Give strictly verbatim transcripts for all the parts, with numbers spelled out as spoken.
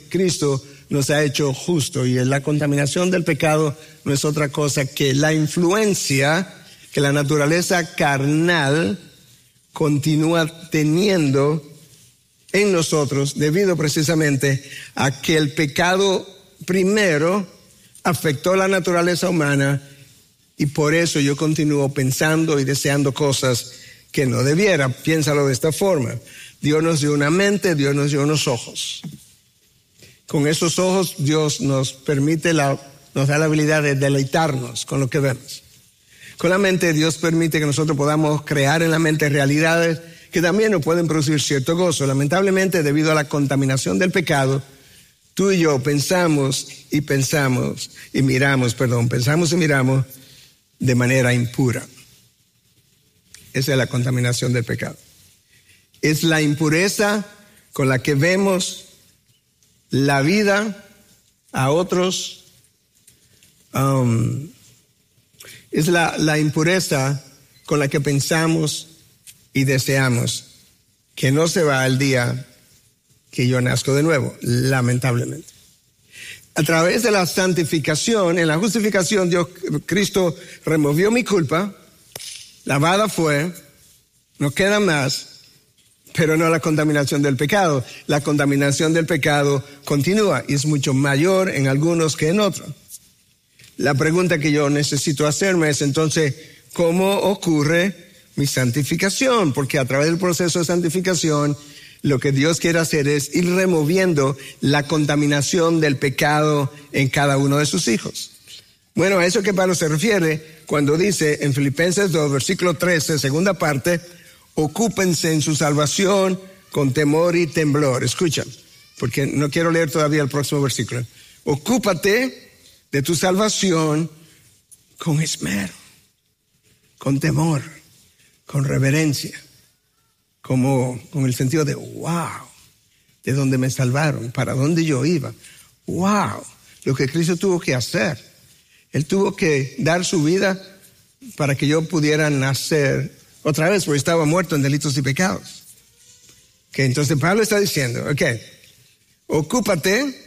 Cristo nos ha hecho justo. Y la contaminación del pecado no es otra cosa que la influencia que la naturaleza carnal continúa teniendo en nosotros debido precisamente a que el pecado primero afectó la naturaleza humana y por eso yo continúo pensando y deseando cosas que no debiera. Piénsalo de esta forma. Dios nos dio una mente, Dios nos dio unos ojos. Con esos ojos Dios nos permite, la, nos da la habilidad de deleitarnos con lo que vemos. Con la mente Dios permite que nosotros podamos crear en la mente realidades que también nos pueden producir cierto gozo. Lamentablemente, debido a la contaminación del pecado, tú y yo pensamos y pensamos y miramos, perdón, pensamos y miramos de manera impura. Esa es la contaminación del pecado. Es la impureza con la que vemos la vida a otros. Um, es la, la impureza con la que pensamos y deseamos, que no se va el día que yo nazco de nuevo, lamentablemente. A través de la santificación, en la justificación, Dios, Cristo removió mi culpa, lavada fue, no queda más, pero no la contaminación del pecado. La contaminación del pecado continúa y es mucho mayor en algunos que en otros. La pregunta que yo necesito hacerme es entonces, ¿cómo ocurre mi santificación? Porque a través del proceso de santificación, lo que Dios quiere hacer es ir removiendo la contaminación del pecado en cada uno de sus hijos. Bueno, a eso que Pablo se refiere cuando dice en Filipenses dos, versículo trece, segunda parte, ocúpense en su salvación con temor y temblor. Escucha, porque no quiero leer todavía el próximo versículo. Ocúpate de tu salvación con esmero, con temor, con reverencia, como con el sentido de wow, de dónde me salvaron, para dónde yo iba, wow, lo que Cristo tuvo que hacer. Él tuvo que dar su vida para que yo pudiera nacer otra vez, porque estaba muerto en delitos y pecados. Okay, entonces Pablo está diciendo, ok, ocúpate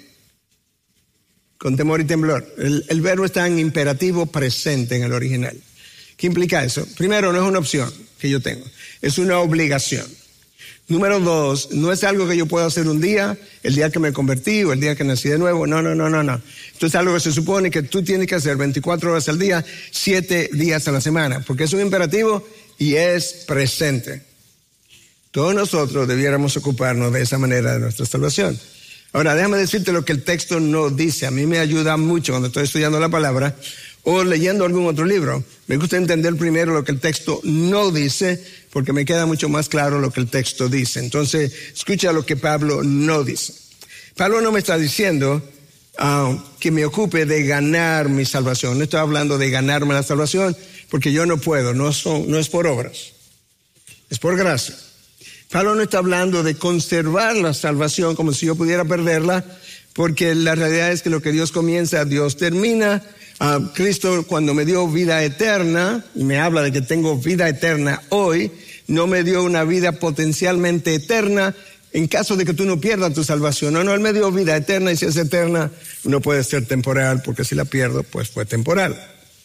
con temor y temblor. El, el verbo está en imperativo presente en el original. ¿Qué implica eso? Primero, no es una opción que yo tengo, es una obligación. Número dos, no es algo que yo puedo hacer un día, el día que me convertí o el día que nací de nuevo. No, no, no, no, no. Esto es algo que se supone que tú tienes que hacer veinticuatro horas al día, siete días a la semana, porque es un imperativo y es presente. Todos nosotros debiéramos ocuparnos de esa manera de nuestra salvación. Ahora, déjame decirte lo que el texto no dice. A mí me ayuda mucho cuando estoy estudiando la palabra o leyendo algún otro libro. Me gusta entender primero lo que el texto no dice, porque me queda mucho más claro lo que el texto dice. Entonces, escucha lo que Pablo no dice. Pablo no me está diciendo uh, que me ocupe de ganar mi salvación. No estoy hablando de ganarme la salvación, porque yo no puedo, no, son, no es por obras, es por gracia. Pablo no está hablando de conservar la salvación como si yo pudiera perderla, porque la realidad es que lo que Dios comienza, Dios termina. Uh, Cristo, cuando me dio vida eterna, y me habla de que tengo vida eterna hoy, no me dio una vida potencialmente eterna en caso de que tú no pierdas tu salvación. No, no, Él me dio vida eterna, y si es eterna, no puede ser temporal, porque si la pierdo, pues fue temporal.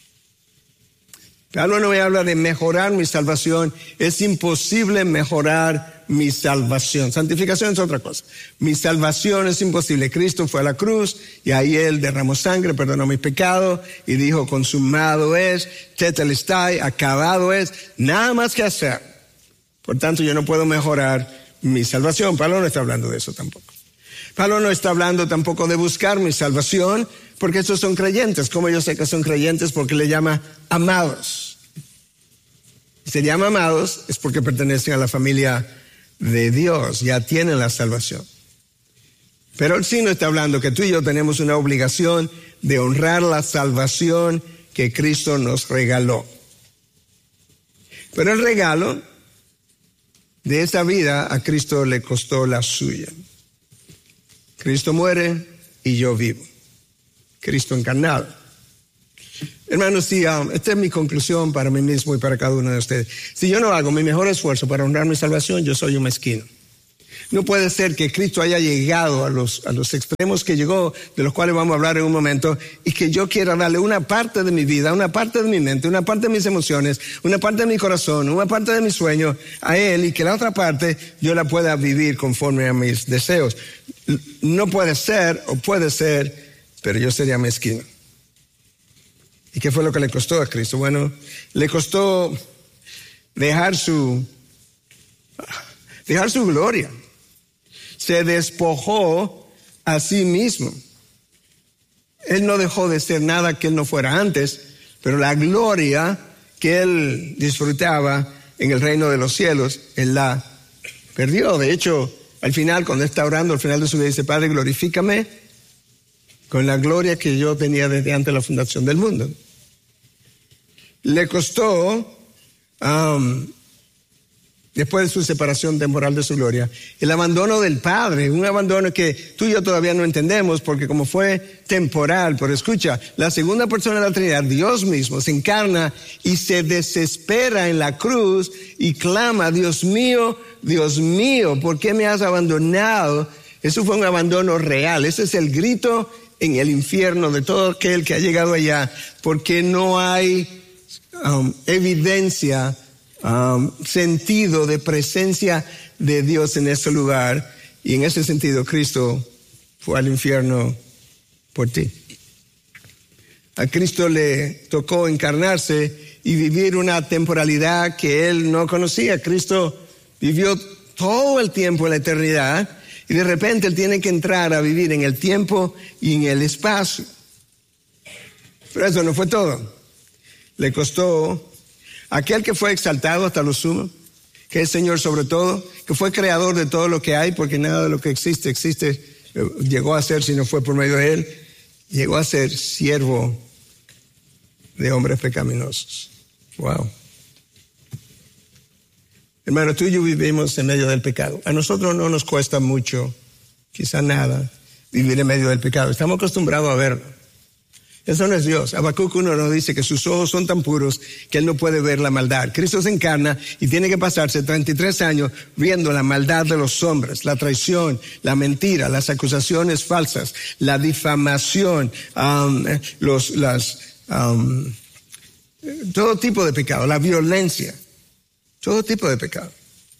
Pablo no me habla de mejorar mi salvación. Es imposible mejorar mi salvación. Santificación es otra cosa. Mi salvación es imposible. Cristo fue a la cruz y ahí Él derramó sangre, perdonó mi pecado y dijo, consumado es, tetelestai, acabado es, nada más que hacer. Por tanto, yo no puedo mejorar mi salvación. Pablo no está hablando de eso tampoco. Pablo no está hablando tampoco de buscar mi salvación, porque estos son creyentes. ¿Cómo yo sé que son creyentes? Porque le llama amados. Si se llama amados es porque pertenecen a la familia de Dios, ya tienen la salvación. Pero él sí no está hablando que tú y yo tenemos una obligación de honrar la salvación que Cristo nos regaló. Pero el regalo de esa vida a Cristo le costó la suya. Cristo muere y yo vivo. Cristo encarnado. Hermanos, si, um, esta es mi conclusión para mí mismo y para cada uno de ustedes. Si yo no hago mi mejor esfuerzo para honrar mi salvación, yo soy un mezquino. No puede ser que Cristo haya llegado a los, a los extremos que llegó, de los cuales vamos a hablar en un momento, y que yo quiera darle una parte de mi vida, una parte de mi mente, una parte de mis emociones, una parte de mi corazón, una parte de mis sueños a Él, y que la otra parte yo la pueda vivir conforme a mis deseos. No puede ser, o puede ser, pero yo sería mezquino. ¿Y qué fue lo que le costó a Cristo? Bueno, le costó dejar su, dejar su gloria. Se despojó a sí mismo. Él no dejó de ser nada que él no fuera antes, pero la gloria que él disfrutaba en el reino de los cielos, él la perdió. De hecho, al final, cuando está orando, al final de su vida, dice: Padre, glorifícame con la gloria que yo tenía desde antes de la fundación del mundo. Le costó, um, después de su separación temporal de su gloria, el abandono del Padre, un abandono que tú y yo todavía no entendemos, porque como fue temporal, pero escucha, la segunda persona de la Trinidad, Dios mismo, se encarna y se desespera en la cruz y clama: Dios mío, Dios mío, ¿por qué me has abandonado? Eso fue un abandono real. Ese es el grito en el infierno de todo aquel que ha llegado allá, porque no hay um, evidencia, um, sentido de presencia de Dios en ese lugar. Y en ese sentido, Cristo fue al infierno por ti. A Cristo le tocó encarnarse y vivir una temporalidad que Él no conocía. Cristo vivió todo el tiempo en la eternidad, y de repente Él tiene que entrar a vivir en el tiempo y en el espacio. Pero eso no fue todo. Le costó aquel que fue exaltado hasta lo sumo, que es Señor sobre todo, que fue creador de todo lo que hay, porque nada de lo que existe, existe, llegó a ser si no fue por medio de Él. Llegó a ser siervo de hombres pecaminosos. Wow. Hermano, tú y yo vivimos en medio del pecado. A nosotros no nos cuesta mucho, quizá nada, vivir en medio del pecado. Estamos acostumbrados a verlo. Eso no es Dios. Habacuc uno nos dice que sus ojos son tan puros que Él no puede ver la maldad. Cristo se encarna y tiene que pasarse treinta y tres años viendo la maldad de los hombres, la traición, la mentira, las acusaciones falsas, la difamación, um, los, las, um, todo tipo de pecado, la violencia. Todo tipo de pecado.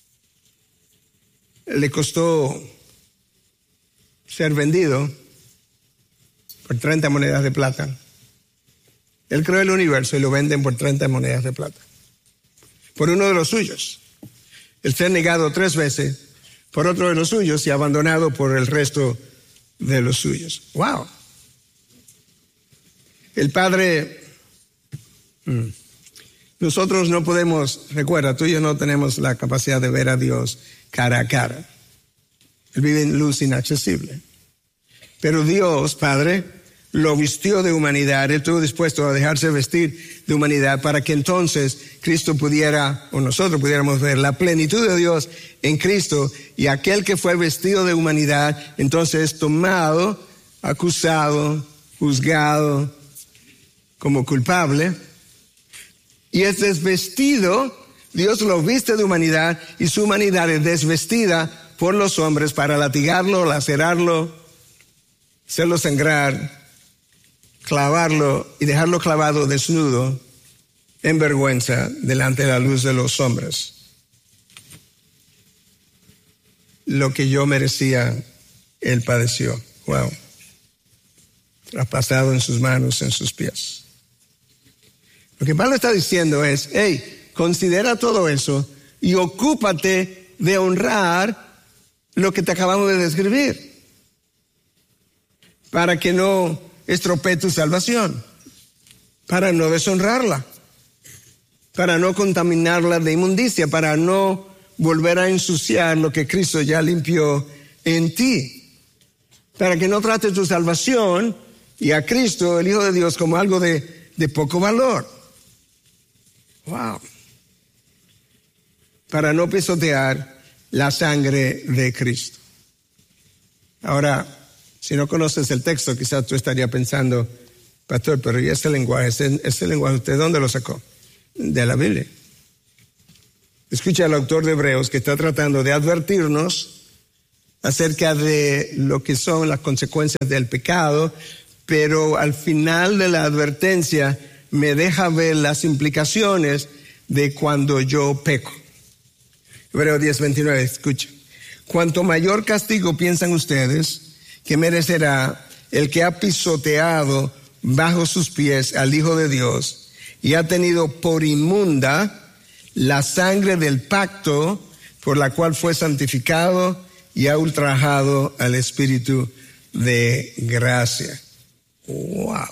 Le costó ser vendido por treinta monedas de plata. Él creó el universo y lo venden por treinta monedas de plata. Por uno de los suyos. El ser negado tres veces por otro de los suyos y abandonado por el resto de los suyos. ¡Wow! El Padre... Hmm. Nosotros no podemos, recuerda, tú y yo no tenemos la capacidad de ver a Dios cara a cara. Él vive en luz inaccesible. Pero Dios, Padre, lo vistió de humanidad. Él estuvo dispuesto a dejarse vestir de humanidad para que entonces Cristo pudiera, o nosotros pudiéramos ver la plenitud de Dios en Cristo, y aquel que fue vestido de humanidad, entonces es tomado, acusado, juzgado como culpable, y es desvestido. Dios lo viste de humanidad y su humanidad es desvestida por los hombres para latigarlo, lacerarlo, hacerlo sangrar, clavarlo y dejarlo clavado desnudo en vergüenza delante de la luz de los hombres. Lo que yo merecía, Él padeció. Wow. Traspasado en sus manos, en sus pies. Lo que Pablo está diciendo es: hey, considera todo eso y ocúpate de honrar lo que te acabamos de describir, para que no estropee tu salvación, para no deshonrarla, para no contaminarla de inmundicia, para no volver a ensuciar lo que Cristo ya limpió en ti, para que no trates tu salvación y a Cristo, el Hijo de Dios, como algo de, de poco valor. Wow. Para no pisotear la sangre de Cristo. Ahora, si no conoces el texto, quizás tú estarías pensando: pastor, pero ¿y ese lenguaje? ¿Ese, ese lenguaje usted dónde lo sacó? De la Biblia. Escucha al autor de Hebreos, que está tratando de advertirnos acerca de lo que son las consecuencias del pecado, pero al final de la advertencia me deja ver las implicaciones de cuando yo peco. Hebreos diez, veintinueve, escucha. Cuanto mayor castigo piensan ustedes que merecerá el que ha pisoteado bajo sus pies al Hijo de Dios y ha tenido por inmunda la sangre del pacto por la cual fue santificado y ha ultrajado al Espíritu de gracia. Wow.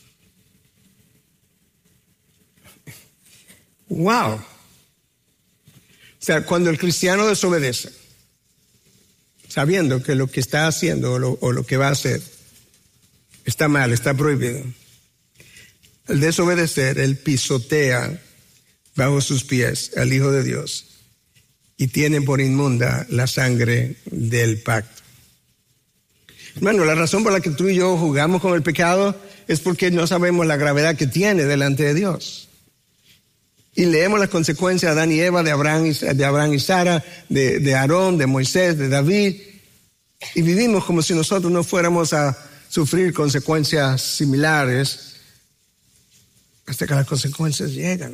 Wow. O sea, cuando el cristiano desobedece, sabiendo que lo que está haciendo o lo, o lo que va a hacer está mal, está prohibido, al desobedecer, él pisotea bajo sus pies al Hijo de Dios y tiene por inmunda la sangre del pacto. Hermano, la razón por la que tú y yo jugamos con el pecado es porque no sabemos la gravedad que tiene delante de Dios. Y leemos las consecuencias de Adán y Eva, de Abraham y, de Abraham y Sara, de, de Aarón, de Moisés, de David, y vivimos como si nosotros no fuéramos a sufrir consecuencias similares hasta que las consecuencias llegan.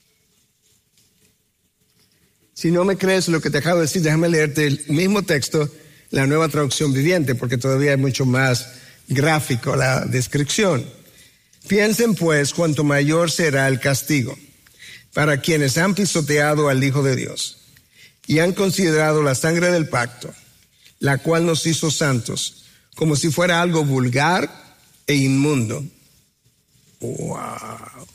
Si no me crees lo que te acabo de decir, déjame leerte el mismo texto, la Nueva Traducción Viviente, porque todavía es mucho más gráfico la descripción. Piensen pues cuánto mayor será el castigo para quienes han pisoteado al Hijo de Dios y han considerado la sangre del pacto, la cual nos hizo santos, como si fuera algo vulgar e inmundo. Wow.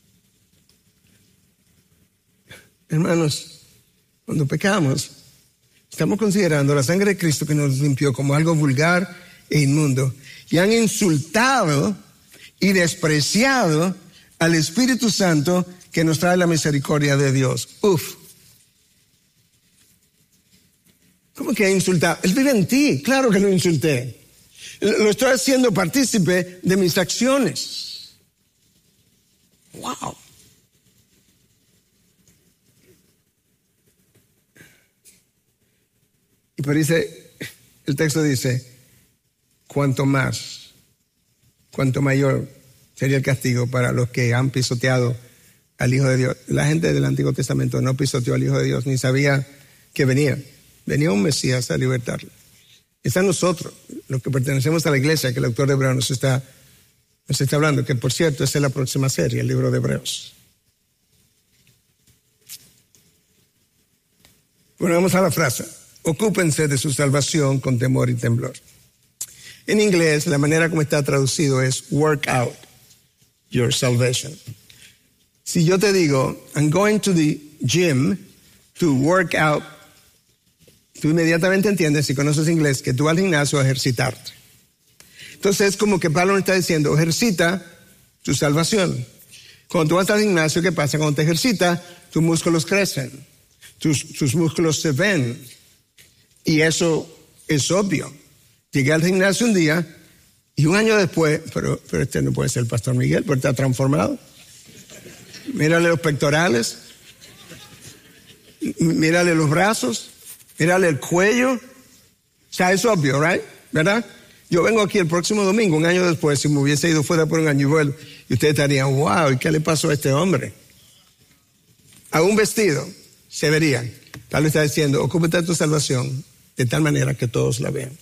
Hermanos, cuando pecamos, estamos considerando la sangre de Cristo que nos limpió como algo vulgar e inmundo. Y han insultado y despreciado al Espíritu Santo que nos trae la misericordia de Dios. Uf. ¿Cómo que ha insultado? Él vive en ti. Claro que lo insulté. Lo estoy haciendo partícipe de mis acciones. Wow. Y pero dice, el texto dice, cuanto más, cuanto mayor sería el castigo para los que han pisoteado al Hijo de Dios. La gente del Antiguo Testamento no pisoteó al Hijo de Dios, ni sabía que venía. Venía un Mesías a libertarlo. Está nosotros, los que pertenecemos a la iglesia, que el autor de Hebreos nos está, nos está hablando, que por cierto, esa es la próxima serie, el libro de Hebreos. Bueno, vamos a la frase. Ocúpense de su salvación con temor y temblor. En inglés, la manera como está traducido es work out your salvation. Si yo te digo, I'm going to the gym to work out, tú inmediatamente entiendes, si conoces inglés, que tú vas al gimnasio a ejercitarte. Entonces es como que Pablo nos está diciendo, ejercita tu salvación. Cuando tú vas al gimnasio, ¿qué pasa? Cuando te ejercitas, tus músculos crecen, tus, tus músculos se ven. Y eso es obvio. Llegué al gimnasio un día y un año después, pero, pero este no puede ser el pastor Miguel, porque está transformado. Mírale los pectorales, mírale los brazos, mírale el cuello. O sea, es obvio, right? ¿Verdad? Yo vengo aquí el próximo domingo, un año después, si me hubiese ido fuera por un año y vuelvo, y ustedes estarían, wow, ¿y qué le pasó a este hombre? A un vestido se vería. Pablo está diciendo, ocúpate de tu salvación de tal manera que todos la vean.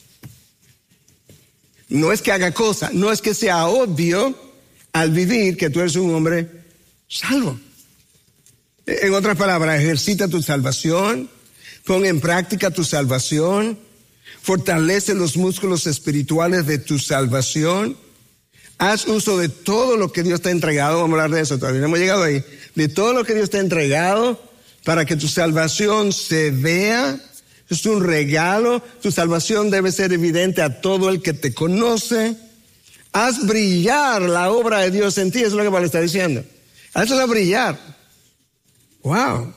No es que haga cosas, no es que sea obvio al vivir que tú eres un hombre salvo. En otras palabras, ejercita tu salvación, pon en práctica tu salvación, fortalece los músculos espirituales de tu salvación, haz uso de todo lo que Dios te ha entregado, vamos a hablar de eso, todavía no hemos llegado ahí, de todo lo que Dios te ha entregado para que tu salvación se vea. Es un regalo, tu salvación debe ser evidente a todo el que te conoce. Haz brillar la obra de Dios en ti, eso es lo que Pablo está diciendo. Hazla brillar. Wow.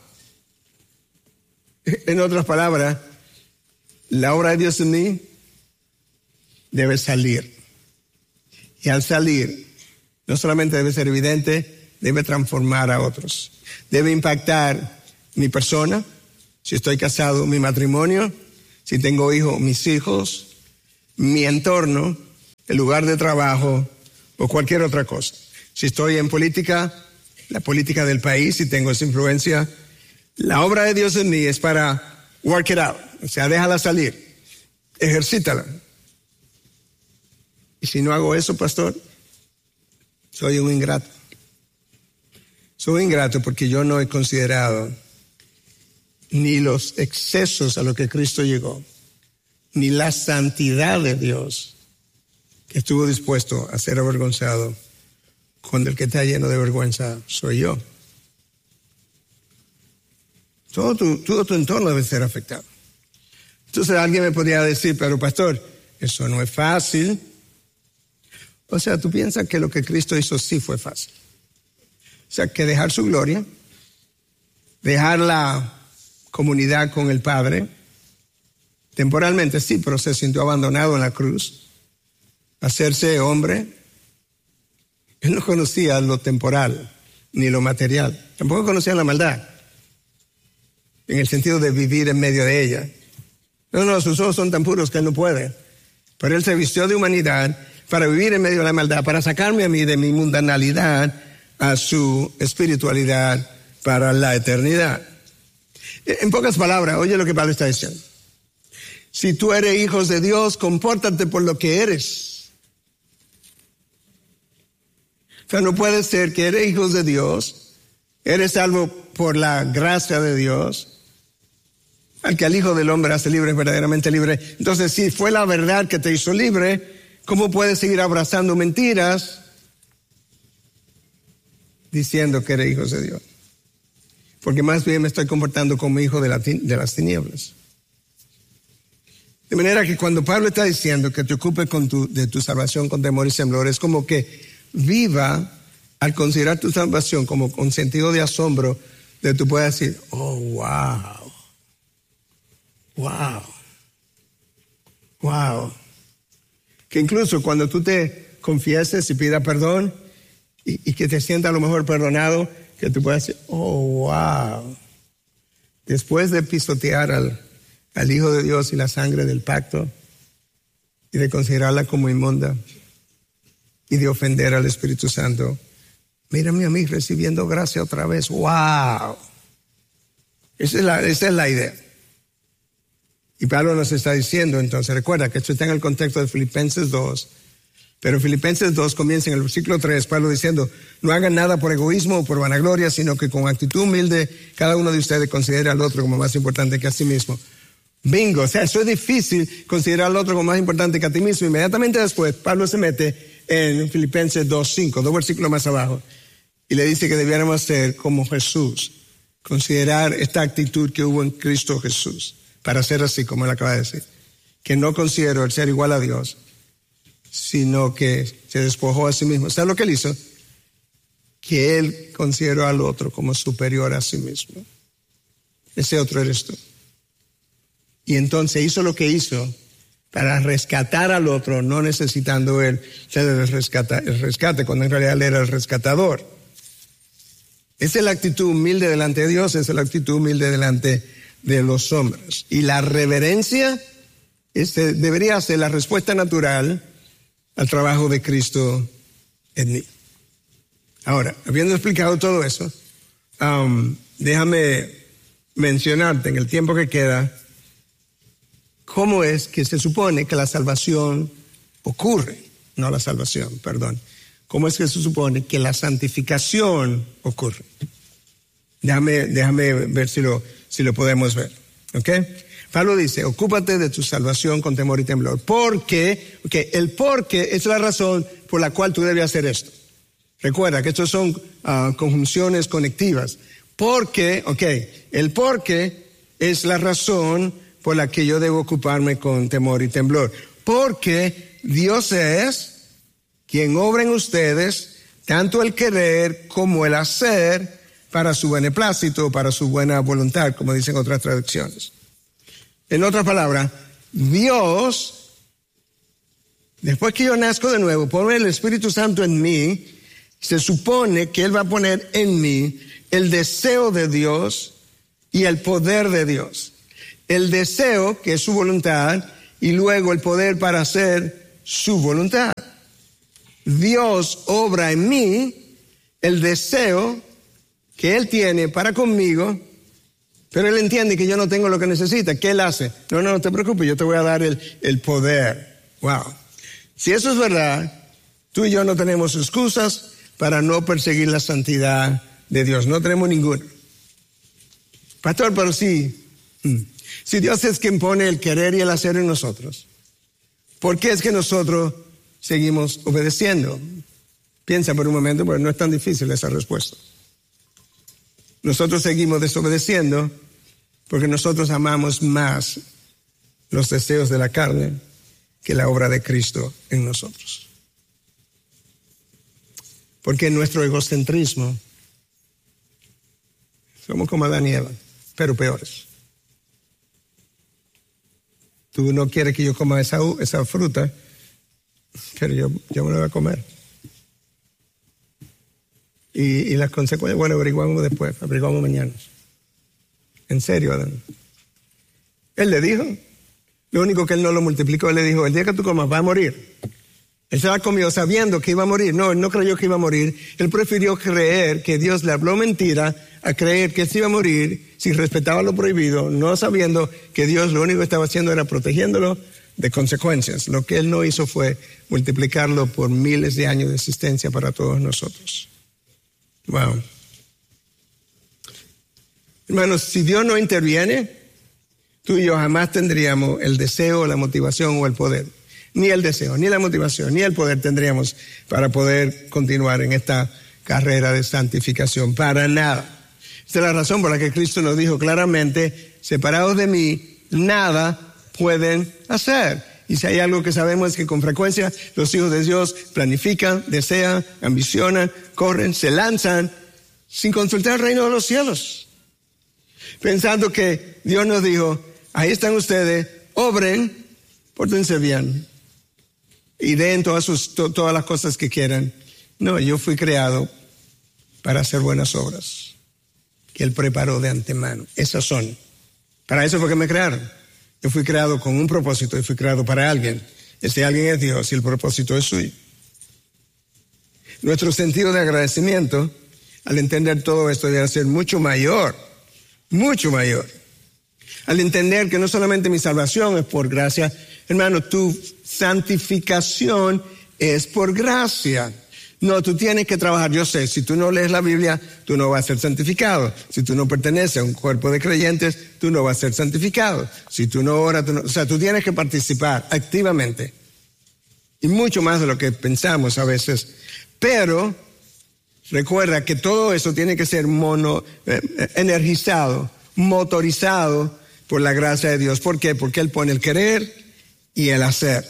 En otras palabras, la obra de Dios en mí debe salir. Y al salir, no solamente debe ser evidente, debe transformar a otros. Debe impactar mi persona, si estoy casado, mi matrimonio, si tengo hijos, mis hijos, mi entorno, el lugar de trabajo o cualquier otra cosa. Si estoy en política, la política del país, si tengo esa influencia, la obra de Dios en mí es para work it out, o sea, déjala salir, ejercítala. Y si no hago eso, pastor, soy un ingrato. Soy un ingrato porque yo no he considerado ni los excesos a los que Cristo llegó, ni la santidad de Dios que estuvo dispuesto a ser avergonzado, cuando el que está lleno de vergüenza soy yo. Todo tu, todo tu entorno debe ser afectado. Entonces alguien me podría decir, pero pastor, eso no es fácil. O sea, tú piensas que lo que Cristo hizo sí fue fácil. O sea, que dejar su gloria, dejar la comunidad con el Padre, temporalmente sí, pero se sintió abandonado en la cruz, hacerse hombre. Él no conocía lo temporal ni lo material, tampoco conocía la maldad, en el sentido de vivir en medio de ella. No, no, sus ojos son tan puros que él no puede, pero él se vistió de humanidad para vivir en medio de la maldad, para sacarme a mí de mi mundanalidad a su espiritualidad para la eternidad. En pocas palabras, oye lo que Pablo está diciendo. Si tú eres hijo de Dios, compórtate por lo que eres. O sea, no puede ser que eres hijo de Dios, eres salvo por la gracia de Dios. Al que al Hijo del Hombre hace libre es verdaderamente libre. Entonces, si fue la verdad que te hizo libre, ¿cómo puedes seguir abrazando mentiras diciendo que eres hijo de Dios? Porque más bien me estoy comportando como hijo de, la, de las tinieblas. De manera que cuando Pablo está diciendo que te ocupes con tu, de tu salvación con temor y temblor, es como que viva al considerar tu salvación como con sentido de asombro, de tú puedes decir, oh, wow, wow, wow. Que incluso cuando tú te confieses y pidas perdón y, y que te sientas a lo mejor perdonado, que tú puedas decir, oh, wow. Después de pisotear al, al Hijo de Dios y la sangre del pacto y de considerarla como inmunda y de ofender al Espíritu Santo, mírame a mí recibiendo gracia otra vez. ¡Wow! Esa es la, esa es la idea. Y Pablo nos está diciendo, entonces, recuerda que esto está en el contexto de Filipenses dos, pero Filipenses dos comienza en el versículo tres, Pablo diciendo, no hagan nada por egoísmo o por vanagloria, sino que con actitud humilde cada uno de ustedes considere al otro como más importante que a sí mismo. Bingo, o sea, eso es difícil, considerar al otro como más importante que a ti mismo. Inmediatamente después, Pablo se mete en Filipenses dos cinco, dos versículos más abajo, y le dice que debiéramos ser como Jesús, considerar esta actitud que hubo en Cristo Jesús, para ser así como él acaba de decir, que no considero el ser igual a Dios, sino que se despojó a sí mismo. ¿Sabes lo que él hizo? Que él consideró al otro como superior a sí mismo. Ese otro eres tú. Y entonces hizo lo que hizo para rescatar al otro, no necesitando él ser el, rescata, el rescate, cuando en realidad él era el rescatador. Esa es la actitud humilde delante de Dios, esa es la actitud humilde delante de los hombres. Y la reverencia este, debería ser la respuesta natural al trabajo de Cristo en mí. Ahora, habiendo explicado todo eso, um, déjame mencionarte en el tiempo que queda cómo es que se supone que la salvación ocurre, no la salvación, perdón. ¿Cómo es que se supone que la santificación ocurre? Déjame, déjame ver si lo, si lo podemos ver. ¿Ok? Pablo dice, ocúpate de tu salvación con temor y temblor. Porque, okay, el porque es la razón por la cual tú debes hacer esto. Recuerda que estos son uh, conjunciones conectivas. Porque, ok, el porque es la razón por la que yo debo ocuparme con temor y temblor. Porque Dios es quien obra en ustedes tanto el querer como el hacer para su beneplácito, para su buena voluntad, como dicen otras traducciones. En otras palabras, Dios, después que yo nazco de nuevo, pone el Espíritu Santo en mí, se supone que Él va a poner en mí el deseo de Dios y el poder de Dios. el deseo, que es su voluntad, y luego el poder para hacer su voluntad. Dios obra en mí el deseo que Él tiene para conmigo, pero Él entiende que yo no tengo lo que necesita. ¿Qué Él hace? No, no, no te preocupes, yo te voy a dar el, el poder. Wow. Si eso es verdad, tú y yo no tenemos excusas para no perseguir la santidad de Dios. No tenemos ninguna. Pastor, pero sí, si Dios es quien pone el querer y el hacer en nosotros, ¿por qué es que nosotros seguimos obedeciendo? Piensa por un momento, porque no es tan difícil esa respuesta. Nosotros seguimos desobedeciendo porque nosotros amamos más los deseos de la carne que la obra de Cristo en nosotros. Porque en nuestro egocentrismo somos como Adán y Eva, pero peores. Tú no quieres que yo coma esa, esa fruta, pero yo, yo me la voy a comer. Y, y las consecuencias, bueno, averiguamos después, averiguamos mañana. En serio, Adán. Él le dijo, lo único que él no lo multiplicó, él le dijo, el día que tú comas vas a morir. Él se la comió sabiendo que iba a morir. No, él no creyó que iba a morir. Él prefirió creer que Dios le habló mentira a creer que él se iba a morir si respetaba lo prohibido, no sabiendo que Dios lo único que estaba haciendo era protegiéndolo de consecuencias. Lo que él no hizo fue multiplicarlo por miles de años de existencia para todos nosotros. Wow. Hermanos, si Dios no interviene, tú y yo jamás tendríamos el deseo, la motivación o el poder. Ni el deseo, ni la motivación, ni el poder tendríamos para poder continuar en esta carrera de santificación. Para nada. Esta es la razón por la que Cristo nos dijo claramente, separados de mí, nada pueden hacer. Y si hay algo que sabemos es que con frecuencia los hijos de Dios planifican, desean, ambicionan, corren, se lanzan sin consultar el reino de los cielos. Pensando que Dios nos dijo, ahí están ustedes, obren, pórtense bien y den todas, sus, to, todas las cosas que quieran. No, yo fui creado para hacer buenas obras que Él preparó de antemano. Esas son. Para eso fue que me crearon. Yo fui creado con un propósito y fui creado para alguien. Ese alguien es Dios y el propósito es suyo. Nuestro sentido de agradecimiento, al entender todo esto, debe ser mucho mayor, mucho mayor. Al entender que no solamente mi salvación es por gracia, hermano, tu santificación es por gracia. No, tú tienes que trabajar. Yo sé, si tú no lees la Biblia, tú no vas a ser santificado. Si tú no perteneces a un cuerpo de creyentes, tú no vas a ser santificado. Si tú no oras, tú no, o sea, tú tienes que participar activamente. Y mucho más de lo que pensamos a veces. Pero recuerda que todo eso tiene que ser mono, eh, energizado, motorizado por la gracia de Dios. ¿Por qué? Porque Él pone el querer y el hacer.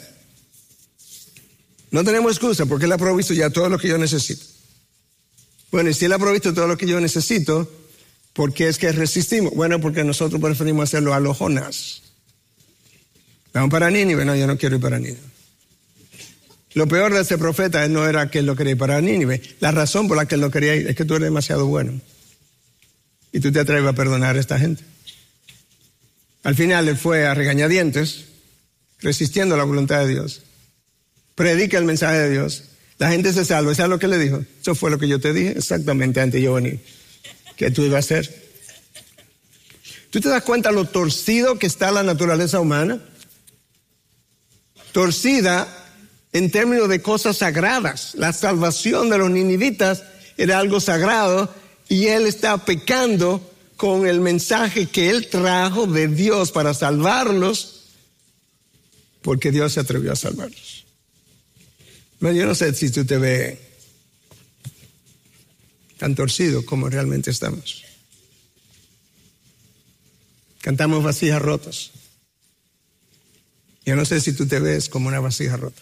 No tenemos excusa porque Él ha provisto ya todo lo que yo necesito. Bueno, y si Él ha provisto todo lo que yo necesito, ¿por qué es que resistimos? Bueno, porque nosotros preferimos hacerlo a los Jonás. Vamos para Nínive. No, yo no quiero ir para Nínive. Lo peor de ese profeta no era que él no quería ir para Nínive. La razón por la que él no quería ir es que tú eres demasiado bueno. Y tú te atreves a perdonar a esta gente. Al final él fue a regañadientes, resistiendo la voluntad de Dios. Predica el mensaje de Dios. La gente se salva. ¿Sabes lo que le dijo? Eso fue lo que yo te dije exactamente antes de yo venir. ¿Qué tú ibas a hacer? ¿Tú te das cuenta lo torcido que está la naturaleza humana? Torcida en términos de cosas sagradas. La salvación de los ninivitas era algo sagrado y él está pecando con el mensaje que él trajo de Dios para salvarlos, porque Dios se atrevió a salvarlos. Yo no sé si tú te ves tan torcido como realmente estamos. Cantamos vasijas rotas. Yo no sé si tú te ves como una vasija rota.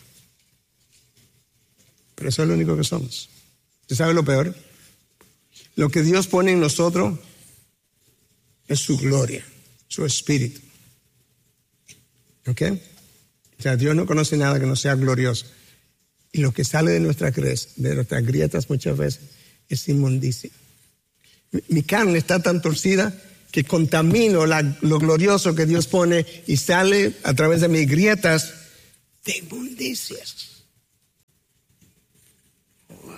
Pero eso es lo único que somos. ¿Usted sabe lo peor? Lo que Dios pone en nosotros es su gloria, su espíritu. ¿Ok? O sea, Dios no conoce nada que no sea glorioso. Y lo que sale de, nuestra cre- de nuestras grietas muchas veces es inmundicia. Mi, mi carne está tan torcida que contamino la, lo glorioso que Dios pone y sale a través de mis grietas de inmundicias. Wow.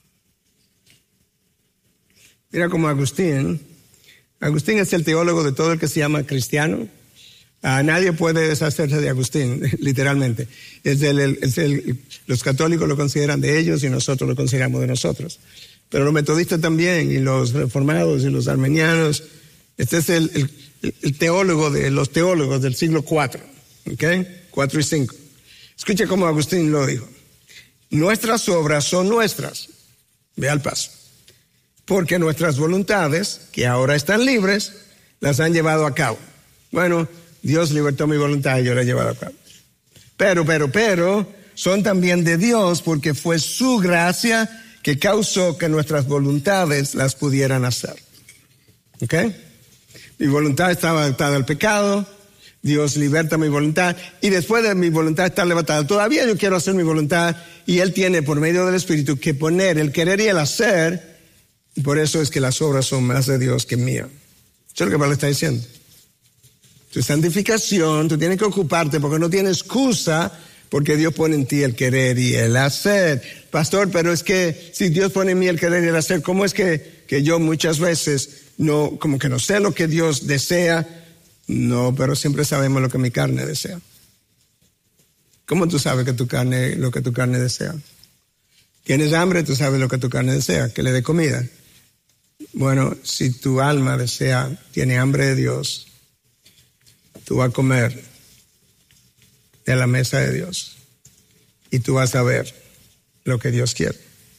Mira como Agustín, Agustín es el teólogo de todo el que se llama cristiano. Uh, nadie puede deshacerse de Agustín, literalmente. Es el, el, es el, los católicos lo consideran de ellos y nosotros lo consideramos de nosotros. Pero los metodistas también, y los reformados y los armenianos. Este es el, el, el teólogo de los teólogos del siglo cuatro, ¿ok? cuatro y cinco. Escuche cómo Agustín lo dijo. Nuestras obras son nuestras. Ve al paso. Porque nuestras voluntades, que ahora están libres, las han llevado a cabo. Bueno, Dios libertó mi voluntad y yo la he llevado a cabo. Pero, pero, pero, son también de Dios porque fue su gracia que causó que nuestras voluntades las pudieran hacer. ¿Ok? Mi voluntad estaba adaptada al pecado, Dios liberta mi voluntad y después de mi voluntad estar levantada, todavía yo quiero hacer mi voluntad y Él tiene por medio del Espíritu que poner el querer y el hacer, y por eso es que las obras son más de Dios que mías. Eso es lo que Pablo está diciendo. Tu santificación, tú tienes que ocuparte porque no tienes excusa, porque Dios pone en ti el querer y el hacer. Pastor, pero es que si Dios pone en mí el querer y el hacer, ¿cómo es que, que yo muchas veces no, como que no sé lo que Dios desea? No, pero siempre sabemos lo que mi carne desea. ¿Cómo tú sabes que tu carne, lo que tu carne desea? ¿Tienes hambre? Tú sabes lo que tu carne desea, que le dé comida. Bueno, si tu alma desea, tiene hambre de Dios, tú vas a comer de la mesa de Dios y tú vas a ver lo que Dios quiere.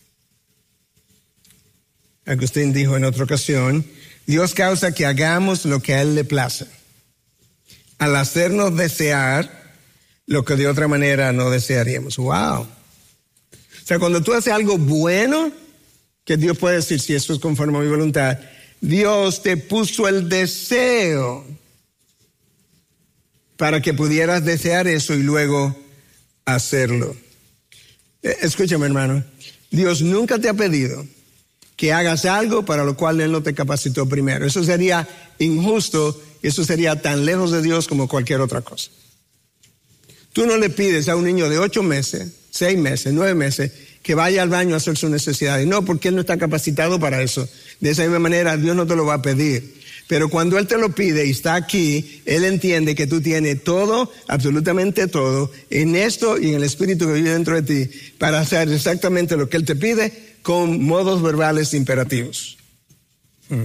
Agustín dijo en otra ocasión, Dios causa que hagamos lo que a Él le place, al hacernos desear lo que de otra manera no desearíamos. ¡Wow! O sea, cuando tú haces algo bueno, que Dios puede decir, si esto es conforme a mi voluntad, Dios te puso el deseo para que pudieras desear eso y luego hacerlo. Escúchame, hermano, Dios nunca te ha pedido que hagas algo para lo cual Él no te capacitó primero. Eso sería injusto, eso sería tan lejos de Dios como cualquier otra cosa. Tú no le pides a un niño de ocho meses, seis meses, nueve meses, que vaya al baño a hacer sus necesidades. No, porque Él no está capacitado para eso. De esa misma manera, Dios no te lo va a pedir. Pero cuando Él te lo pide y está aquí, Él entiende que tú tienes todo, absolutamente todo, en esto y en el Espíritu que vive dentro de ti, para hacer exactamente lo que Él te pide con modos verbales imperativos. Hmm.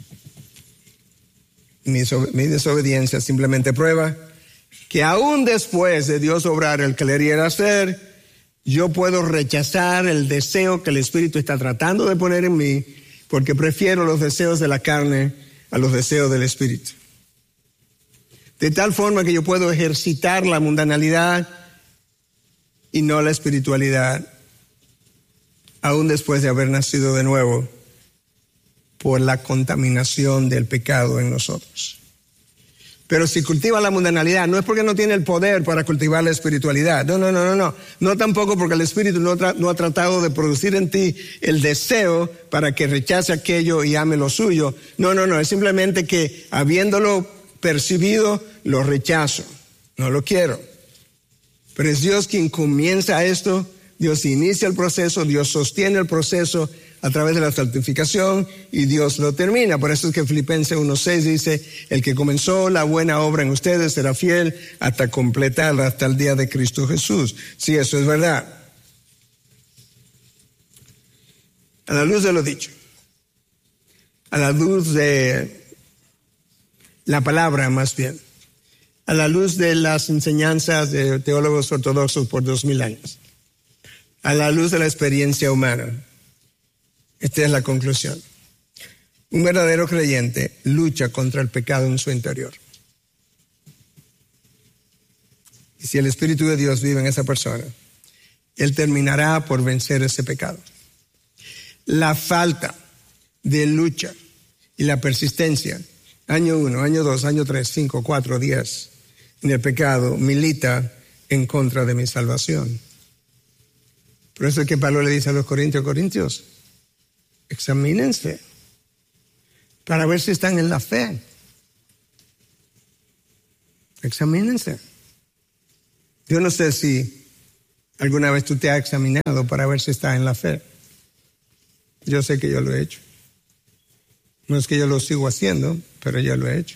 Mi, mi desobediencia simplemente prueba que aún después de Dios obrar el querer y el hacer, yo puedo rechazar el deseo que el Espíritu está tratando de poner en mí, porque prefiero los deseos de la carne a los deseos del Espíritu. De tal forma que yo puedo ejercitar la mundanalidad y no la espiritualidad, aún después de haber nacido de nuevo por la contaminación del pecado en nosotros. Pero si cultiva la mundanalidad, no es porque no tiene el poder para cultivar la espiritualidad. No, no, no, no, no. No tampoco porque el Espíritu no, tra- no ha tratado de producir en ti el deseo para que rechace aquello y ame lo suyo. No, no, no. Es simplemente que habiéndolo percibido, lo rechazo. No lo quiero. Pero es Dios quien comienza esto. Dios inicia el proceso. Dios sostiene el proceso a través de la santificación y Dios lo termina. Por eso es que Filipenses uno seis dice, el que comenzó la buena obra en ustedes será fiel hasta completarla, hasta el día de Cristo Jesús. Sí, eso es verdad. A la luz de lo dicho, a la luz de la palabra más bien, a la luz de las enseñanzas de teólogos ortodoxos por dos mil años, a la luz de la experiencia humana, esta es la conclusión. Un verdadero creyente lucha contra el pecado en su interior. Y si el Espíritu de Dios vive en esa persona, Él terminará por vencer ese pecado. La falta de lucha y la persistencia, año uno, año dos, año tres, cinco, cuatro, diez, en el pecado, milita en contra de mi salvación. Por eso es que Pablo le dice a los corintios, Corintios, examínense para ver si están en la fe. Examínense. Yo no sé si alguna vez tú te has examinado para ver si estás en la fe. Yo sé que yo lo he hecho. No es que yo lo sigo haciendo, pero yo lo he hecho.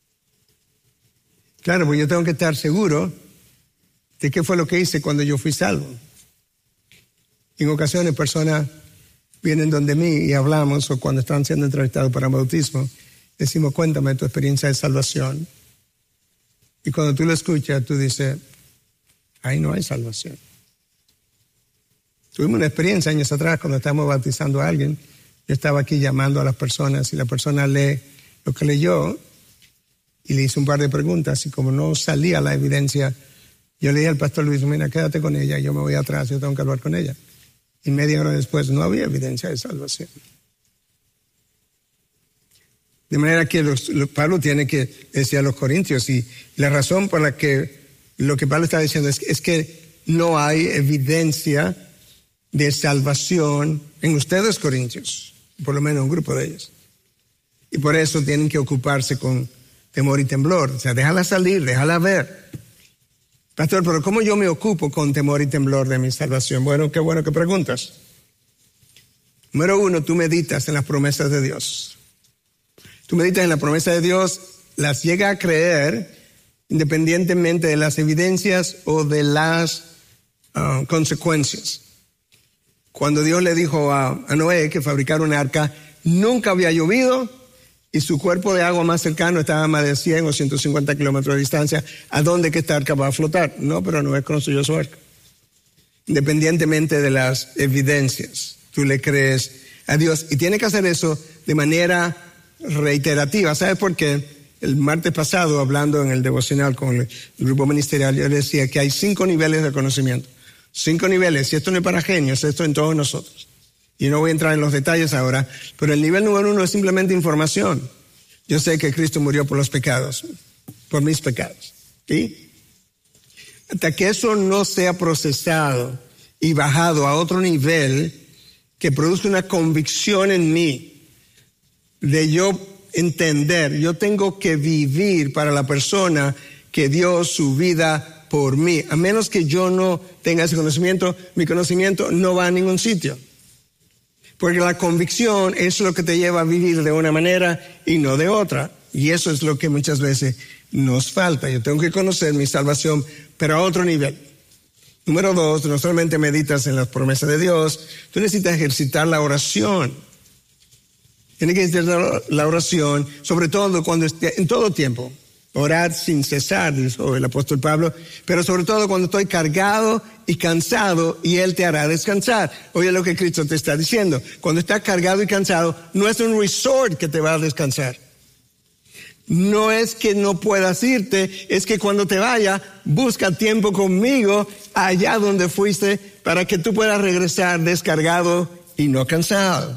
Claro, pues yo tengo que estar seguro de qué fue lo que hice cuando yo fui salvo. En ocasiones personas vienen donde mí y hablamos, o cuando están siendo entrevistados para bautismo, decimos, cuéntame tu experiencia de salvación. Y cuando tú lo escuchas, tú dices, ahí no hay salvación. Tuvimos una experiencia años atrás cuando estábamos bautizando a alguien. Yo estaba aquí llamando a las personas y la persona lee lo que leyó y le hice un par de preguntas y como no salía la evidencia, yo le dije al pastor Luis, mira, quédate con ella, yo me voy atrás, yo tengo que hablar con ella. Y media hora después no había evidencia de salvación. De manera que los, los, Pablo tiene que decir a los corintios, y la razón por la que lo que Pablo está diciendo es, es que no hay evidencia de salvación en ustedes, corintios, por lo menos un grupo de ellos. Y por eso tienen que ocuparse con temor y temblor. O sea, déjala salir, déjala ver. Pastor, pero ¿cómo yo me ocupo con temor y temblor de mi salvación? Bueno, qué bueno que preguntas. Número uno, tú meditas en las promesas de Dios. Tú meditas en la promesa de Dios, las llega a creer independientemente de las evidencias o de las uh, consecuencias. Cuando Dios le dijo a, a Noé que fabricara una arca, nunca había llovido y su cuerpo de agua más cercano estaba a más de cien o ciento cincuenta kilómetros de distancia. ¿A dónde que esta arca va a flotar? No, pero Noé construyó su arca. Independientemente de las evidencias, tú le crees a Dios. Y tiene que hacer eso de manera reiterativa. ¿Sabes por qué? El martes pasado, hablando en el devocional con el grupo ministerial, yo le decía que hay cinco niveles de conocimiento. Cinco niveles, y esto no es para genios, esto en todos nosotros. Y no voy a entrar en los detalles ahora, pero el nivel número uno es simplemente información. Yo sé que Cristo murió por los pecados, por mis pecados. ¿Sí? Hasta que eso no sea procesado y bajado a otro nivel que produzca una convicción en mí de yo entender, yo tengo que vivir para la persona que dio su vida por mí. A menos que yo no tenga ese conocimiento, mi conocimiento no va a ningún sitio. Porque la convicción es lo que te lleva a vivir de una manera y no de otra. Y eso es lo que muchas veces nos falta. Yo tengo que conocer mi salvación, pero a otro nivel. Número dos, no solamente meditas en las promesas de Dios, tú necesitas ejercitar la oración. Tienes que ejercitar la oración, sobre todo cuando esté, en todo tiempo. Orar sin cesar, dijo el apóstol Pablo, pero sobre todo cuando estoy cargado y cansado y Él te hará descansar. Oye lo que Cristo te está diciendo. Cuando estás cargado y cansado, no es un resort que te va a descansar. No es que no puedas irte, es que cuando te vaya, busca tiempo conmigo allá donde fuiste para que tú puedas regresar descargado y no cansado.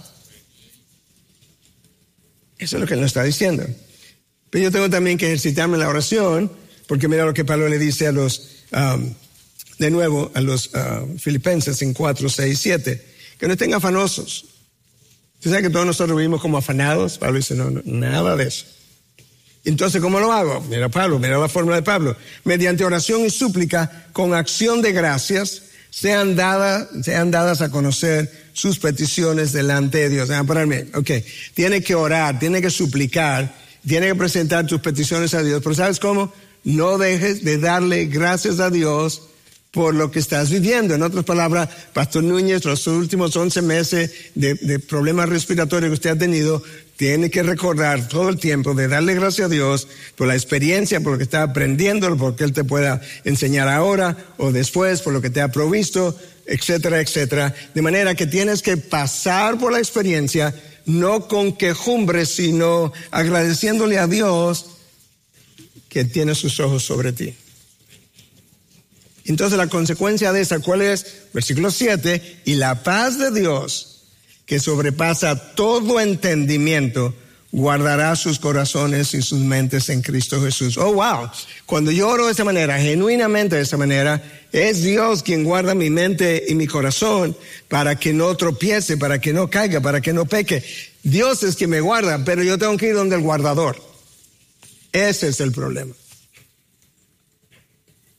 Eso es lo que nos está diciendo. Pero yo tengo también que ejercitarme en la oración, porque mira lo que Pablo le dice a los, um, de nuevo, a los uh, filipenses en cuatro, seis, siete, que no estén afanosos. ¿Usted sabe que todos nosotros vivimos como afanados? Pablo dice, no, no, nada de eso. Entonces, ¿cómo lo hago? Mira Pablo, mira la fórmula de Pablo. Mediante oración y súplica, con acción de gracias, sean dadas, sean dadas a conocer sus peticiones delante de Dios. Déjame pararme. Ok, tiene que orar, tiene que suplicar, tiene que presentar tus peticiones a Dios. Pero ¿sabes cómo? No dejes de darle gracias a Dios por lo que estás viviendo. En otras palabras, Pastor Núñez, los últimos once meses de, de problemas respiratorios que usted ha tenido, tiene que recordar todo el tiempo de darle gracias a Dios por la experiencia, por lo que está aprendiendo, por lo que Él te pueda enseñar ahora o después, por lo que te ha provisto, etcétera, etcétera. De manera que tienes que pasar por la experiencia, no con quejumbres, sino agradeciéndole a Dios que tiene sus ojos sobre ti. Entonces la consecuencia de esa, ¿cuál es? Versículo siete, y la paz de Dios, que sobrepasa todo entendimiento, guardará sus corazones y sus mentes en Cristo Jesús. Oh, wow. Cuando yo oro de esa manera, genuinamente de esa manera, es Dios quien guarda mi mente y mi corazón para que no tropiece, para que no caiga, para que no peque. Dios es quien me guarda, pero yo tengo que ir donde el guardador. Ese es el problema.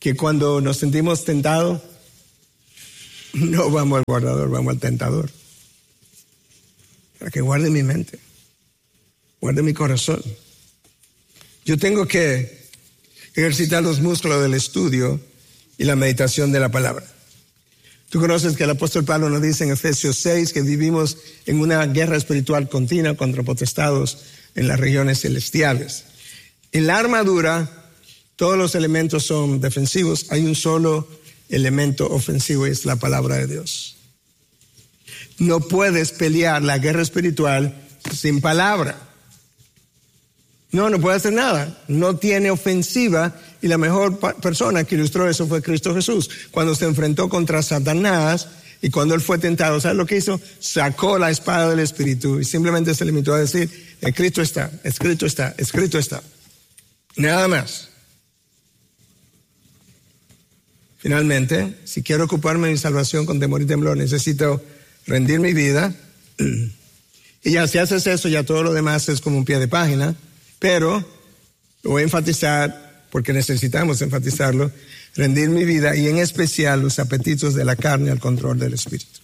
que cuando nos sentimos tentados, no vamos al guardador, vamos al tentador. Para que guarde mi mente, guarde mi corazón. Yo tengo que ejercitar los músculos del estudio y la meditación de la palabra. Tú conoces que el apóstol Pablo nos dice en Efesios seis que vivimos en una guerra espiritual continua contra potestados en las regiones celestiales. En la armadura, todos los elementos son defensivos. Hay un solo elemento ofensivo y es la palabra de Dios. No puedes pelear la guerra espiritual sin palabra. No, no puede hacer nada. No tiene ofensiva. Y la mejor persona que ilustró eso fue Cristo Jesús. Cuando se enfrentó contra Satanás y cuando él fue tentado, ¿sabes lo que hizo? Sacó la espada del Espíritu y simplemente se limitó a decir, escrito está, escrito está, escrito está. Nada más. Finalmente, si quiero ocuparme de mi salvación con temor y temblor, necesito rendir mi vida. Y ya si haces eso, ya todo lo demás es como un pie de página. Pero lo voy a enfatizar porque necesitamos enfatizarlo, rendir mi vida y en especial los apetitos de la carne al control del espíritu.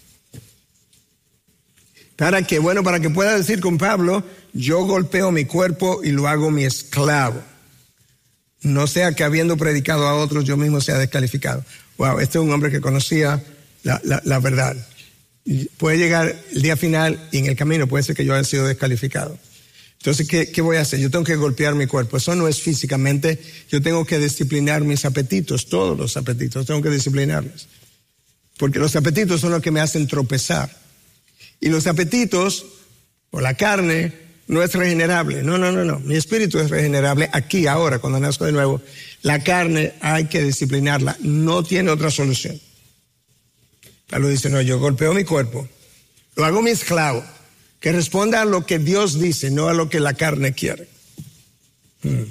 ¿Para qué? Bueno, para que pueda decir con Pablo, yo golpeo mi cuerpo y lo hago mi esclavo. No sea que habiendo predicado a otros yo mismo sea descalificado. Wow, este es un hombre que conocía la, la, la verdad. Y puede llegar el día final y en el camino puede ser que yo haya sido descalificado. Entonces, ¿qué, ¿qué voy a hacer? Yo tengo que golpear mi cuerpo. Eso no es físicamente. Yo tengo que disciplinar mis apetitos, todos los apetitos. Tengo que disciplinarlos. Porque los apetitos son los que me hacen tropezar. Y los apetitos, o la carne, no es regenerable. No, no, no, no. Mi espíritu es regenerable aquí, ahora, cuando nazco de nuevo. La carne hay que disciplinarla. No tiene otra solución. Pablo dice, no, yo golpeo mi cuerpo. Lo hago mi esclavo. Que responda a lo que Dios dice, no a lo que la carne quiere. Hmm.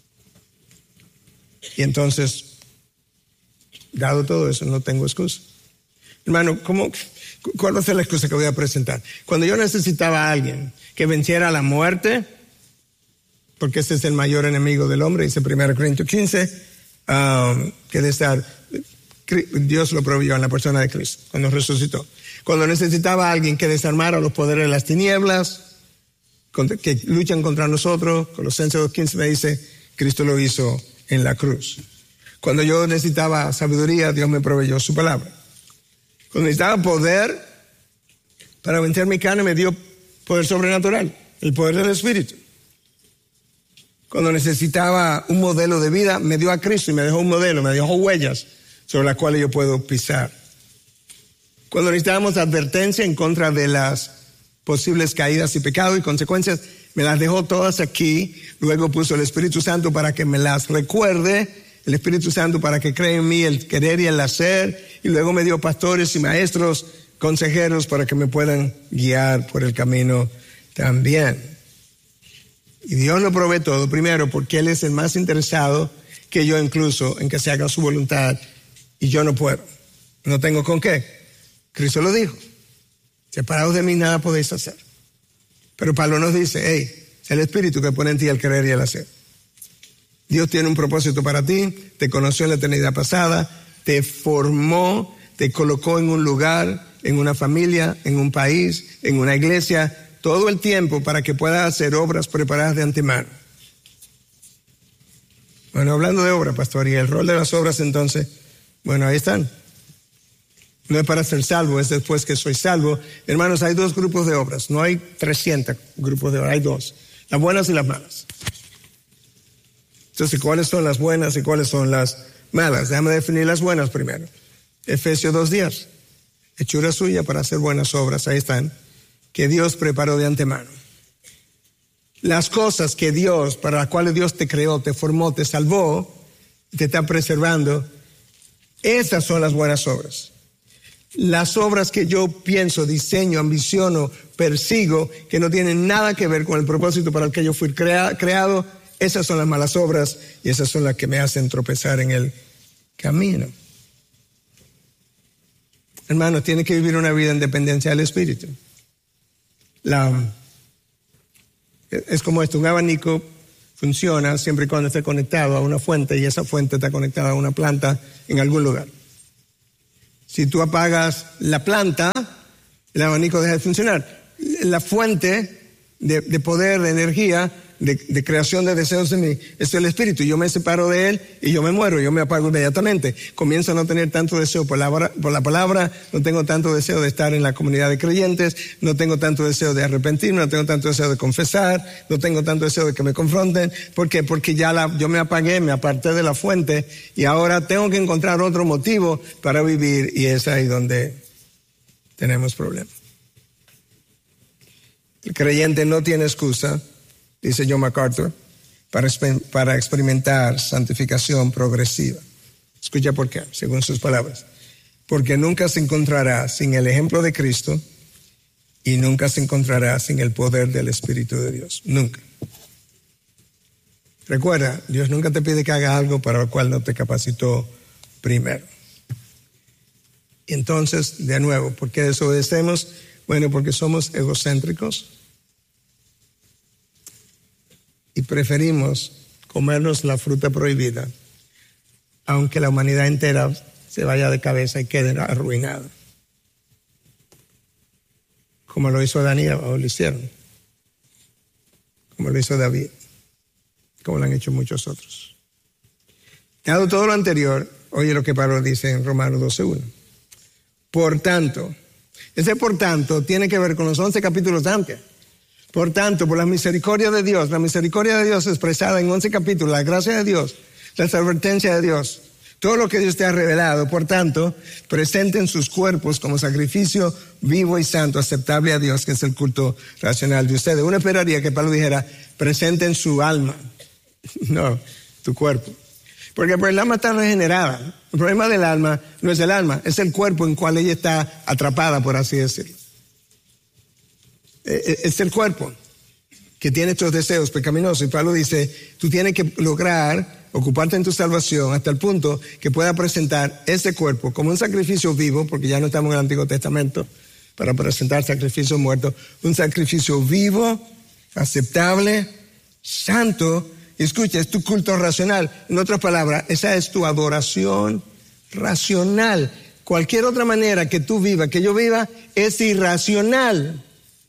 Y entonces, dado todo eso, no tengo excusa. Hermano, ¿cómo, ¿cuál va a ser la excusa que voy a presentar? Cuando yo necesitaba a alguien que venciera la muerte, porque ese es el mayor enemigo del hombre, dice primero Corintios quince, um, que de estar, Dios lo proveyó en la persona de Cristo, cuando resucitó. Cuando necesitaba a alguien que desarmara los poderes de las tinieblas, que luchan contra nosotros, Colosenses dos quince me dice, Cristo lo hizo en la cruz. Cuando yo necesitaba sabiduría, Dios me proveyó su palabra. Cuando necesitaba poder para vencer mi carne, me dio poder sobrenatural, el poder del Espíritu. Cuando necesitaba un modelo de vida, me dio a Cristo y me dejó un modelo, me dejó huellas sobre las cuales yo puedo pisar. Cuando necesitábamos advertencia en contra de las posibles caídas y pecados y consecuencias, me las dejó todas aquí. Luego puso el Espíritu Santo para que me las recuerde, el Espíritu Santo para que cree en mí el querer y el hacer, y luego me dio pastores y maestros, consejeros para que me puedan guiar por el camino también. Y Dios lo provee todo, primero porque Él es el más interesado que yo incluso en que se haga su voluntad, y yo no puedo, no tengo con qué. Cristo lo dijo, separados de mí nada podéis hacer. Pero Pablo nos dice, hey, es el Espíritu que pone en ti el querer y el hacer. Dios tiene un propósito para ti, te conoció en la eternidad pasada, te formó, te colocó en un lugar, en una familia, en un país, en una iglesia, todo el tiempo para que puedas hacer obras preparadas de antemano. Bueno, hablando de obras, pastor, y el rol de las obras entonces, bueno, ahí están. No es para ser salvo, es después que soy salvo. Hermanos, hay dos grupos de obras. No hay trescientos grupos de obras, hay dos. Las buenas y las malas. Entonces, ¿cuáles son las buenas y cuáles son las malas? Déjame definir las buenas primero. Efesios dos diez. Hechura suya para hacer buenas obras, ahí están, que Dios preparó de antemano. Las cosas que Dios, para las cuales Dios te creó, te formó, te salvó, te está preservando, esas son las buenas obras. Las obras que yo pienso, diseño, ambiciono, persigo, que no tienen nada que ver con el propósito para el que yo fui crea, creado, esas son las malas obras y esas son las que me hacen tropezar en el camino. Hermano, tiene que vivir una vida en dependencia del Espíritu. La, es como esto, un abanico funciona siempre y cuando esté conectado a una fuente y esa fuente está conectada a una planta en algún lugar. Si tú apagas la planta, el abanico deja de funcionar. La fuente de, de poder, de energía, de, de creación de deseos en mí, es el espíritu. Yo me separo de él y yo me muero, yo me apago inmediatamente. Comienzo a no tener tanto deseo por la, por la palabra, no tengo tanto deseo de estar en la comunidad de creyentes, no tengo tanto deseo de arrepentirme, no tengo tanto deseo de confesar, no tengo tanto deseo de que me confronten. ¿Por qué? Porque ya la, yo me apagué, me aparté de la fuente y ahora tengo que encontrar otro motivo para vivir, y es ahí donde tenemos problemas. El creyente no tiene excusa, dice John MacArthur, para, para experimentar santificación progresiva. Escucha por qué, según sus palabras. Porque nunca se encontrará sin el ejemplo de Cristo y nunca se encontrará sin el poder del Espíritu de Dios. Nunca. Recuerda, Dios nunca te pide que haga algo para lo cual no te capacitó primero. Entonces, de nuevo, ¿por qué desobedecemos? Bueno, porque somos egocéntricos y preferimos comernos la fruta prohibida, aunque la humanidad entera se vaya de cabeza y quede arruinada. Como lo hizo Adán y Eva, o lo hicieron. Como lo hizo David. Como lo han hecho muchos otros. Dado todo lo anterior, oye lo que Pablo dice en Romanos doce uno. Por tanto, ese por tanto tiene que ver con los once capítulos antes. Por tanto, por la misericordia de Dios, la misericordia de Dios expresada en once capítulos, la gracia de Dios, la advertencia de Dios, todo lo que Dios te ha revelado, por tanto, presenten sus cuerpos como sacrificio vivo y santo, aceptable a Dios, que es el culto racional de ustedes. Uno esperaría que Pablo dijera, presenten su alma, no, tu cuerpo. Porque el alma está regenerada. El problema del alma no es el alma, es el cuerpo en cual ella está atrapada, por así decirlo. Es el cuerpo que tiene estos deseos pecaminosos. Y Pablo dice, tú tienes que lograr ocuparte en tu salvación hasta el punto que pueda presentar ese cuerpo como un sacrificio vivo, porque ya no estamos en el Antiguo Testamento para presentar sacrificios muertos, un sacrificio vivo, aceptable, santo. Y escucha, es tu culto racional. En otras palabras, esa es tu adoración racional. Cualquier otra manera que tú vivas, que yo viva, es irracional.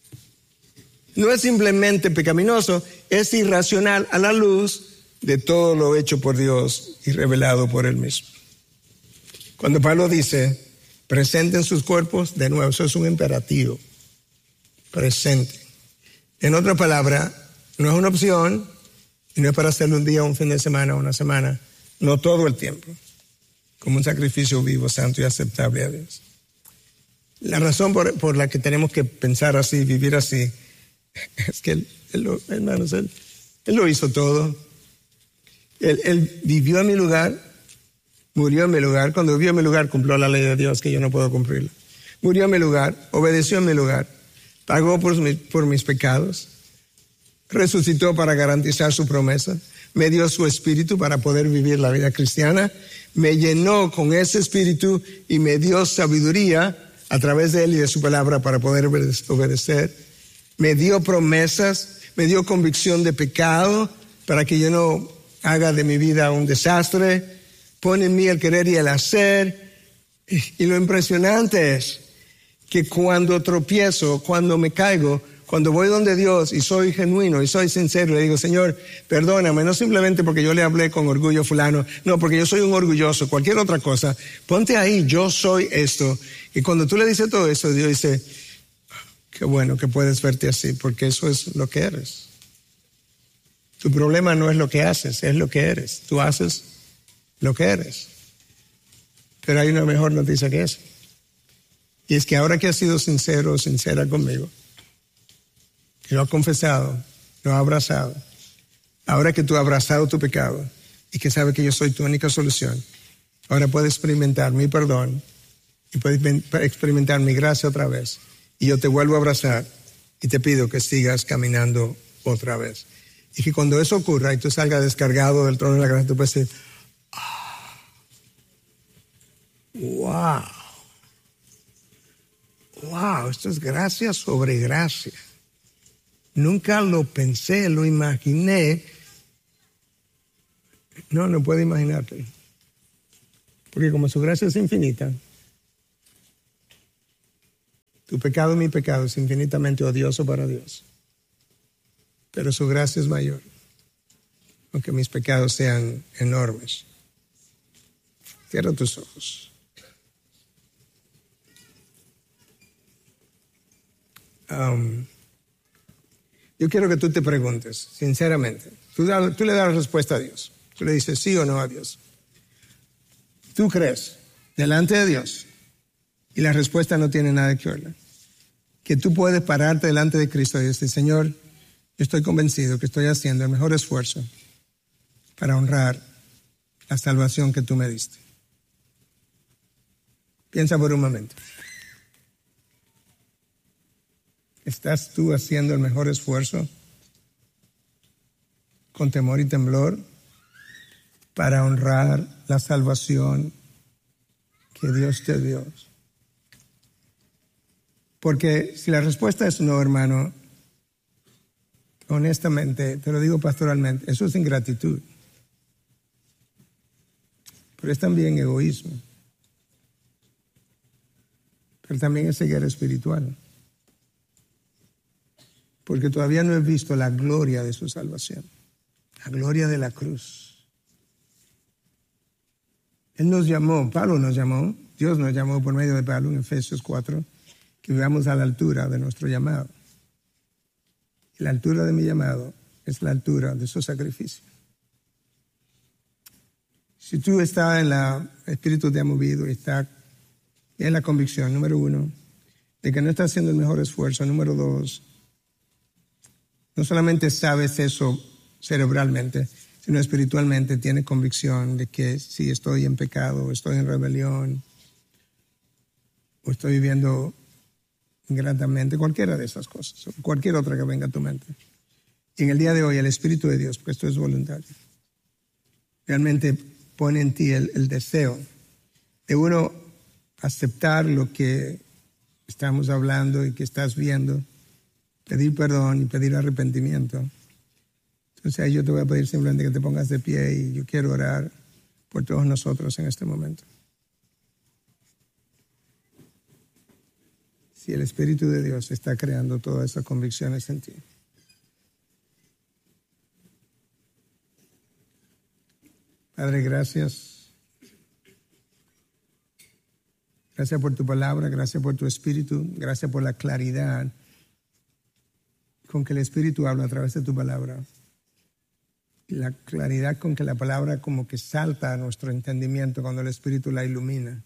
No es simplemente pecaminoso, es irracional a la luz de todo lo hecho por Dios y revelado por Él mismo. Cuando Pablo dice, presenten sus cuerpos, de nuevo, eso es un imperativo. Presenten. En otra palabra, no es una opción, y no es para hacerlo un día, un fin de semana, una semana, no todo el tiempo, como un sacrificio vivo, santo y aceptable a Dios. La razón por, por la que tenemos que pensar así, vivir así, es que él, él lo, hermanos, él, él lo hizo todo. Él, él vivió en mi lugar, murió en mi lugar. Cuando vivió en mi lugar, cumplió la ley de Dios que yo no puedo cumplirla. Murió en mi lugar, obedeció en mi lugar, pagó por, mi, por mis pecados, resucitó para garantizar su promesa, me dio su espíritu para poder vivir la vida cristiana, me llenó con ese espíritu y me dio sabiduría a través de él y de su palabra para poder obedecer. Me dio promesas, me dio convicción de pecado para que yo no haga de mi vida un desastre. Pone en mí el querer y el hacer. Y lo impresionante es que cuando tropiezo, cuando me caigo, cuando voy donde Dios y soy genuino y soy sincero, le digo, Señor, perdóname, no simplemente porque yo le hablé con orgullo a fulano, no, porque yo soy un orgulloso, cualquier otra cosa. Ponte ahí, yo soy esto. Y cuando tú le dices todo eso, Dios dice, qué bueno que puedes verte así, porque eso es lo que eres. Tu problema no es lo que haces, es lo que eres. Tú haces lo que eres. Pero hay una mejor noticia que esa. Y es que ahora que has sido sincero o sincera conmigo, que lo has confesado, lo has abrazado, ahora que tú has abrazado tu pecado y que sabes que yo soy tu única solución, ahora puedes experimentar mi perdón y puedes experimentar mi gracia otra vez. Y yo te vuelvo a abrazar y te pido que sigas caminando otra vez. Y que cuando eso ocurra y tú salgas descargado del trono de la gracia, tú puedes decir, oh, wow, wow, esto es gracia sobre gracia. Nunca lo pensé, lo imaginé, No, no puede imaginarte. Porque como su gracia es infinita, tu pecado, mi pecado, es infinitamente odioso para Dios. Pero su gracia es mayor, aunque mis pecados sean enormes. Cierra tus ojos. Um, yo quiero que tú te preguntes, sinceramente. Tú, da, tú le das la respuesta a Dios. Tú le dices sí o no a Dios. Tú crees delante de Dios, y la respuesta no tiene nada que ver, que tú puedes pararte delante de Cristo y decir, Señor, yo estoy convencido que estoy haciendo el mejor esfuerzo para honrar la salvación que tú me diste. Piensa por un momento. ¿Estás tú haciendo el mejor esfuerzo con temor y temblor para honrar la salvación que Dios te dio? Porque si la respuesta es no, hermano, honestamente, te lo digo pastoralmente, eso es ingratitud. Pero es también egoísmo. Pero también es ceguera espiritual. Porque todavía no he visto la gloria de su salvación. La gloria de la cruz. Él nos llamó, Pablo nos llamó, Dios nos llamó por medio de Pablo en Efesios cuatro, que vivamos a la altura de nuestro llamado. Y la altura de mi llamado es la altura de su sacrificio. Si tú estás en el espíritu te ha movido y estás en la convicción, número uno, de que no estás haciendo el mejor esfuerzo, número dos, no solamente sabes eso cerebralmente, sino espiritualmente tienes convicción de que si estoy en pecado, o estoy en rebelión, o estoy viviendo ingratamente, cualquiera de esas cosas, o cualquier otra que venga a tu mente. Y en el día de hoy el Espíritu de Dios, porque esto es voluntario, realmente pone en ti el, el deseo de uno aceptar lo que estamos hablando y que estás viendo, pedir perdón y pedir arrepentimiento. Entonces ahí yo te voy a pedir simplemente que te pongas de pie y yo quiero orar por todos nosotros en este momento. Si el Espíritu de Dios está creando todas esas convicciones en ti. Padre, gracias. Gracias por tu palabra, gracias por tu Espíritu, gracias por la claridad con que el Espíritu habla a través de tu palabra. Y la claridad con que la palabra como que salta a nuestro entendimiento cuando el Espíritu la ilumina.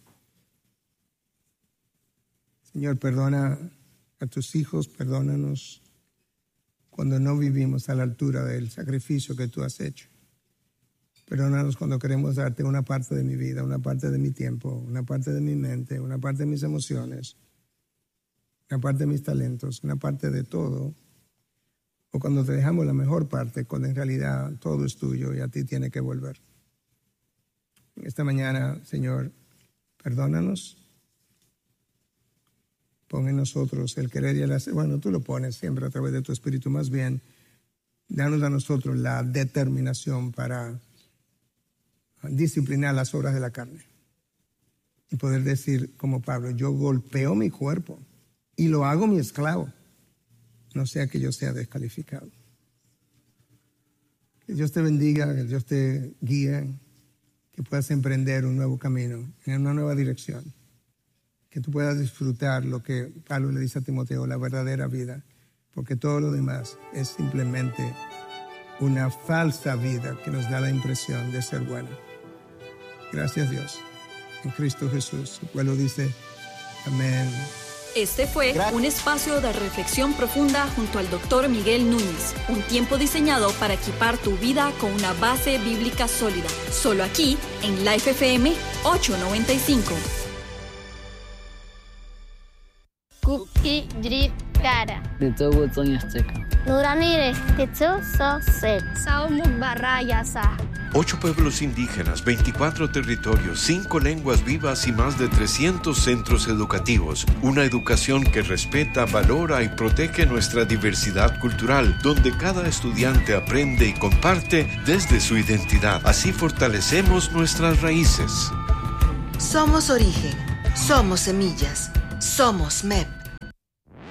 Señor, perdona a tus hijos, perdónanos cuando no vivimos a la altura del sacrificio que tú has hecho. Perdónanos cuando queremos darte una parte de mi vida, una parte de mi tiempo, una parte de mi mente, una parte de mis emociones, una parte de mis talentos, una parte de todo. O cuando te dejamos la mejor parte, cuando en realidad todo es tuyo y a ti tiene que volver. Esta mañana, Señor, perdónanos. Pon en nosotros el querer y el hacer. Bueno, tú lo pones siempre a través de tu Espíritu. Más bien, danos a nosotros la determinación para disciplinar las obras de la carne. Y poder decir, como Pablo, yo golpeo mi cuerpo y lo hago mi esclavo. No sea que yo sea descalificado. Que Dios te bendiga, que Dios te guíe, que puedas emprender un nuevo camino, en una nueva dirección. Que tú puedas disfrutar lo que Pablo le dice a Timoteo, la verdadera vida, porque todo lo demás es simplemente una falsa vida que nos da la impresión de ser buena. Gracias, Dios. En Cristo Jesús. El pueblo dice, amén. Este fue un espacio de reflexión profunda junto al doctor Miguel Núñez. Un tiempo diseñado para equipar tu vida con una base bíblica sólida. Solo aquí, en Life F M ochocientos noventa y cinco. Cookie Drip Cara. Nitobu Tonya Azteca. Nuranire Tetsu So Set. Saumuk Baraya Sa. Ocho pueblos indígenas, veinticuatro territorios, cinco lenguas vivas y más de trescientos centros educativos. Una educación que respeta, valora y protege nuestra diversidad cultural, donde cada estudiante aprende y comparte desde su identidad. Así fortalecemos nuestras raíces. Somos origen, somos semillas, somos M E P.